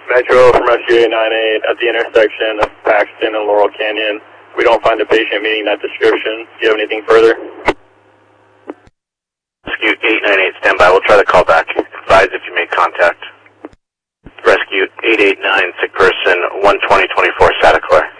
Metro from Rescue 898 at the intersection of Paxton and Laurel Canyon. We don't find the patient meeting that description. Do you have anything further? Rescue 898, stand by. We'll try to call back. Advise if you make contact. Rescue 889, sick person 12024, Santa Clara.